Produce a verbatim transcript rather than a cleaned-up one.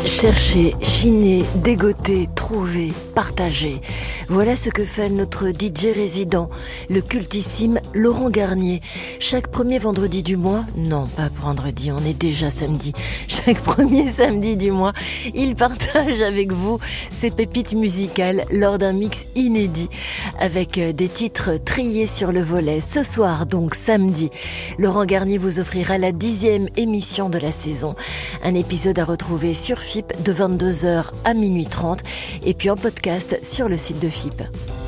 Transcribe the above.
Chercher, chiner, dégoter, trouver, partager. Voilà ce que fait notre D J résident, le cultissime Laurent Garnier. Chaque premier vendredi du mois, non pas vendredi, on est déjà samedi. Chaque premier samedi du mois, il partage avec vous ses pépites musicales lors d'un mix inédit avec des titres triés sur le volet. Ce soir, donc samedi, Laurent Garnier vous offrira la dixième émission de la saison. Un épisode à retrouver sur F I P de vingt-deux heures à minuit trente et puis en podcast sur le site de F I P.